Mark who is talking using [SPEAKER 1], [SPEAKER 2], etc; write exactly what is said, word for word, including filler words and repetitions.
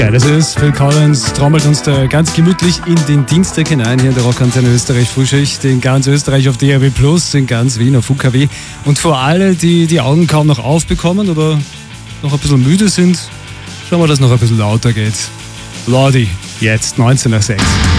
[SPEAKER 1] Ja, das ist Phil Collins, trommelt uns da ganz gemütlich in den Dienstag hinein, hier in der Rockantenne Österreich Frühschicht, in ganz Österreich auf D A B plus, in ganz Wien auf U K W. Und für alle, die die Augen kaum noch aufbekommen oder noch ein bisschen müde sind, schauen wir, dass es noch ein bisschen lauter geht. Lordi, jetzt neunzehn nach sechs.